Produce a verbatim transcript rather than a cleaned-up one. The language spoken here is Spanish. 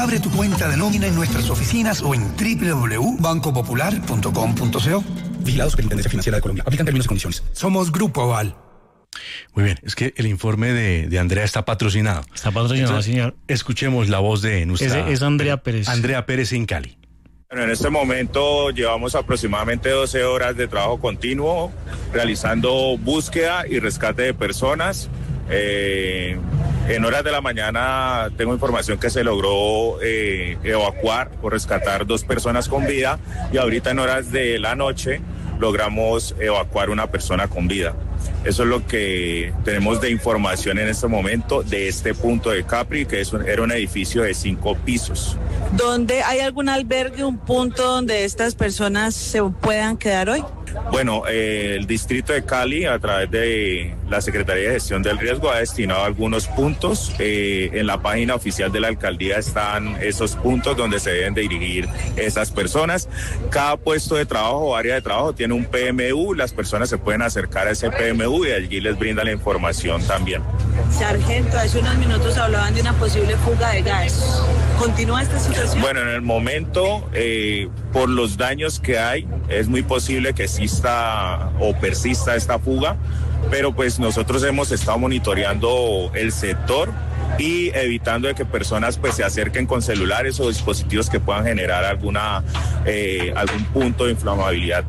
Abre tu cuenta de nómina en nuestras oficinas o en doble u doble u doble u punto banco popular punto com punto co. Vigilado Superintendencia Financiera de Colombia. Aplican términos y condiciones. Somos Grupo Aval. Muy bien, es que el informe de, de Andrea está patrocinado. Está patrocinado, Entonces, señor. Escuchemos la voz de nuestra... Es, es Andrea Pérez. Andrea Pérez en Cali. Bueno, en este momento llevamos aproximadamente doce horas de trabajo continuo, realizando búsqueda y rescate de personas. Eh, en horas de la mañana tengo información que se logró eh, evacuar o rescatar dos personas con vida, y ahorita en horas de la noche logramos evacuar una persona con vida. Eso es lo que tenemos de información en este momento de este punto de Capri, que es un, era un edificio de cinco pisos. ¿Dónde hay algún albergue, un punto donde estas personas se puedan quedar hoy? Bueno, eh, el distrito de Cali, a través de la Secretaría de Gestión del Riesgo, ha destinado algunos puntos. Eh, en la página oficial de la alcaldía están esos puntos donde se deben de dirigir esas personas. Cada puesto de trabajo o área de trabajo tiene un P M U. Las personas se pueden acercar a ese P M U y allí les brinda la información también. Sargento, hace unos minutos hablaban de una posible fuga de gas. ¿Continúa esta situación? Bueno, en el momento, eh, por los daños que hay, es muy posible que exista o persista esta fuga, pero pues nosotros hemos estado monitoreando el sector y evitando de que personas pues se acerquen con celulares o dispositivos que puedan generar alguna eh, algún punto de inflamabilidad.